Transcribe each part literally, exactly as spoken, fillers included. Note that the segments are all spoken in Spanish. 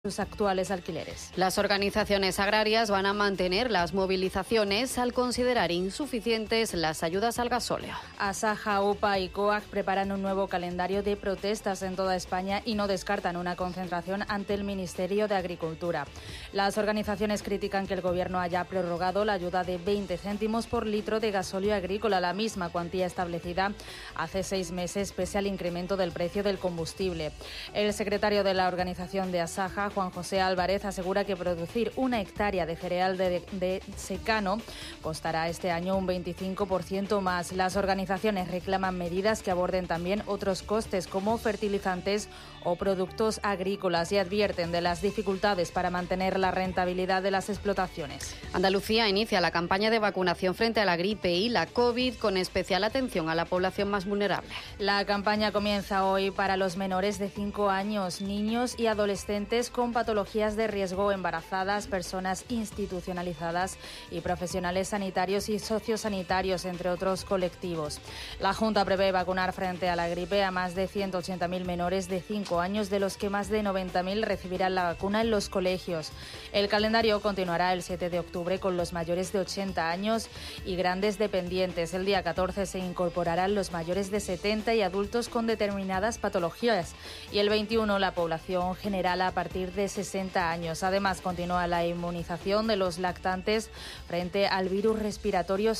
sus actuales alquileres. Las organizaciones agrarias van a mantener las movilizaciones al considerar insuficientes las ayudas al gasóleo. Asaja, U P A y COAG preparan un nuevo calendario de protestas en toda España y no descartan una concentración ante el Ministerio de Agricultura. Las organizaciones critican que el Gobierno haya prorrogado la ayuda de veinte céntimos por litro de gasóleo agrícola, la misma cuantía establecida hace seis meses pese al incremento del precio del combustible. El secretario de la organización de Asaja, Juan José Álvarez, asegura que producir una hectárea de cereal de, de secano costará este año un veinticinco por ciento más. Las organizaciones reclaman medidas que aborden también otros costes como fertilizantes o productos agrícolas y advierten de las dificultades para mantener la rentabilidad de las explotaciones. Andalucía inicia la campaña de vacunación frente a la gripe y la COVID con especial atención a la población más vulnerable. La campaña comienza hoy para los menores de cinco años, niños y adolescentes con patologías de riesgo, embarazadas, personas institucionalizadas y profesionales sanitarios y sociosanitarios, entre otros colectivos. La Junta prevé vacunar frente a la gripe a más de ciento ochenta mil menores de cinco años, de los que más de noventa mil recibirán la vacuna en los colegios. El calendario continuará el siete de octubre con los mayores de ochenta años y grandes dependientes. El día catorce se incorporarán los mayores de setenta y adultos con determinadas patologías. Y el veintiuno la población general a partir de sesenta años. Además, continúa la inmunización de los lactantes frente al virus respiratorio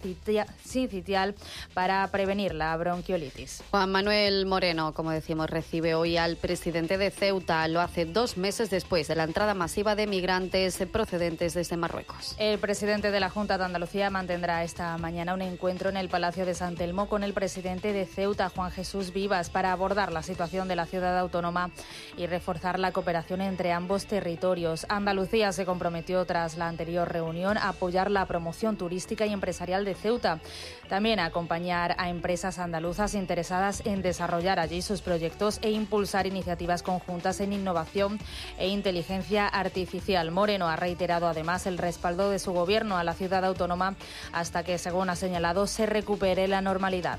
sincitial para prevenir la bronquiolitis. Juan Manuel Moreno, como decimos, recibe hoy al presidente de Ceuta. Lo hace dos meses después de la entrada masiva de migrantes procedentes desde Marruecos. El presidente de la Junta de Andalucía mantendrá esta mañana un encuentro en el Palacio de San Telmo con el presidente de Ceuta, Juan Jesús Vivas, para abordar la situación de la ciudad autónoma y reforzar la cooperación entre ambos territorios. Andalucía se comprometió tras la anterior reunión a apoyar la promoción turística y empresarial de Ceuta, también a acompañar a empresas andaluzas interesadas en desarrollar allí sus proyectos e impulsar iniciativas conjuntas en innovación e inteligencia artificial. Moreno ha reiterado además el respaldo de su gobierno a la ciudad autónoma hasta que, según ha señalado, se recupere la normalidad.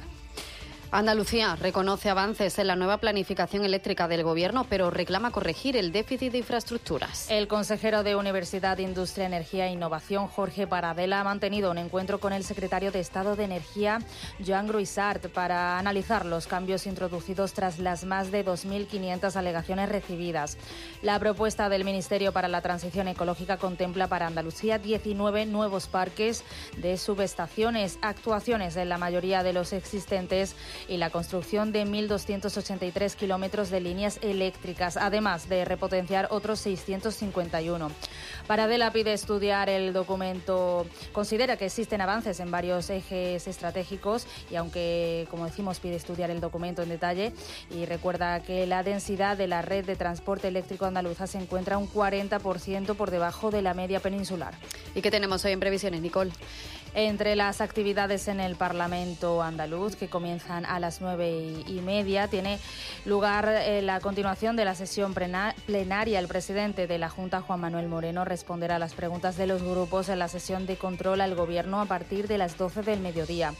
Andalucía reconoce avances en la nueva planificación eléctrica del Gobierno, pero reclama corregir el déficit de infraestructuras. El consejero de Universidad, Industria, Energía e Innovación, Jorge Paradela, ha mantenido un encuentro con el secretario de Estado de Energía, Joan Gruissart, para analizar los cambios introducidos tras las más de dos mil quinientas alegaciones recibidas. La propuesta del Ministerio para la Transición Ecológica contempla para Andalucía diecinueve nuevos parques de subestaciones, actuaciones en la mayoría de los existentes y la construcción de mil doscientos ochenta y tres kilómetros de líneas eléctricas, además de repotenciar otros seiscientos cincuenta y uno. Paradela pide estudiar el documento, considera que existen avances en varios ejes estratégicos y, aunque, como decimos, pide estudiar el documento en detalle, y recuerda que la densidad de la red de transporte eléctrico andaluza se encuentra un cuarenta por ciento por debajo de la media peninsular. ¿Y qué tenemos hoy en previsiones, Nicole? Entre las actividades en el Parlamento andaluz, que comienzan a las nueve y media, tiene lugar eh, la continuación de la sesión plenaria. El presidente de la Junta, Juan Manuel Moreno, responderá a las preguntas de los grupos en la sesión de control al Gobierno a partir de las doce del mediodía.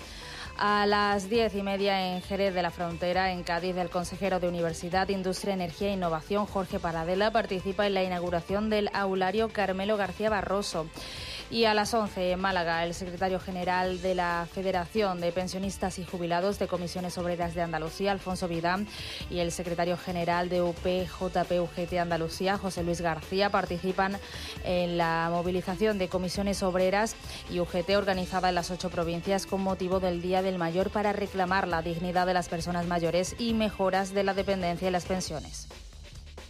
A las diez y media en Jerez de la Frontera, en Cádiz, el consejero de Universidad, Industria, Energía e Innovación, Jorge Paradela, participa en la inauguración del aulario Carmelo García Barroso. Y a las once en Málaga, el secretario general de la Federación de Pensionistas y Jubilados de Comisiones Obreras de Andalucía, Alfonso Vidán, y el secretario general de U P J P U G T Andalucía, José Luis García, participan en la movilización de comisiones obreras y U G T organizada en las ocho provincias con motivo del Día del Mayor para reclamar la dignidad de las personas mayores y mejoras de la dependencia y las pensiones.